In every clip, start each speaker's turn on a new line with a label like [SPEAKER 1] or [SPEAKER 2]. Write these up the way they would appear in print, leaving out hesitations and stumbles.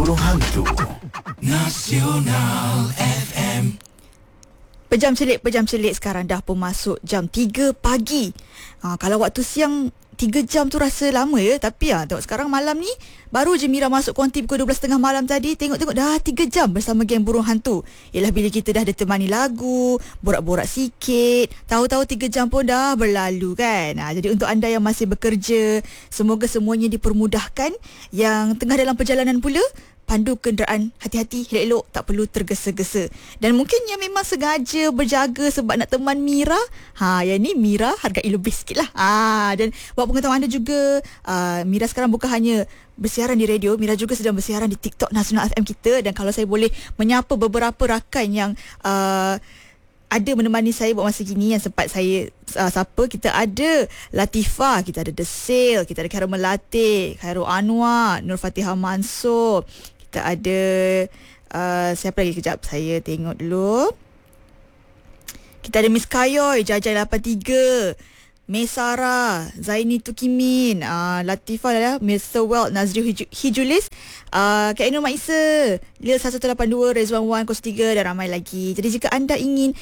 [SPEAKER 1] burung hantu. Nasional FM.
[SPEAKER 2] Pejam celik sekarang dah pun masuk jam 3 pagi. Kalau waktu siang 3 jam tu rasa lama ya. Tapi tengok sekarang malam ni, baru je Mira masuk konti pukul 12.30 malam tadi. Tengok dah 3 jam bersama geng burung hantu. Yalah, bila kita dah ditemani lagu, borak-borak sikit, tahu-tahu 3 jam pun dah berlalu kan. Jadi untuk anda yang masih bekerja, semoga semuanya dipermudahkan. Yang tengah dalam perjalanan pula, pandu kenderaan hati-hati, elok-elok, tak perlu tergesa-gesa. Dan mungkin yang memang sengaja berjaga sebab nak teman Mira, yang ni Mira hargai lebih sikit lah. Dan buat pengetahuan anda juga, Mira sekarang bukan hanya bersiaran di radio, Mira juga sedang bersiaran di TikTok Nasional FM kita. Dan kalau saya boleh menyapa beberapa rakan yang ada menemani saya buat masa gini, yang sempat saya sapa, kita ada Latifah, kita ada The Sale, kita ada Khairul Melati, Khairul Anwar, Nur Fatihah Mansur, kita ada siapa lagi, kejap saya tengok dulu. Kita ada Miss Kayoy, Jajai 83, Mesara, Zaini Tukimin, Latifah adalah Mr. Welt, Nazri Hijulis, Kak Ainul Maisa, Lil 1182, Rezwan 103 dan ramai lagi. Jadi jika anda ingin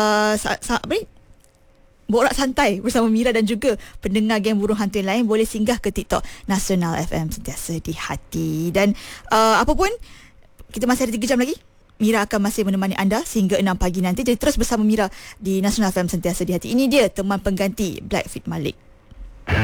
[SPEAKER 2] borak santai bersama Mira dan juga pendengar geng burung hantu yang lain, boleh singgah ke TikTok Nasional FM, sentiasa di hati. Dan apa pun, kita masih ada 3 jam lagi. Mira akan masih menemani anda sehingga 6 pagi nanti. Jadi terus bersama Mira di Nasional FM, sentiasa di hati. Ini dia teman pengganti Blackfeet Malik.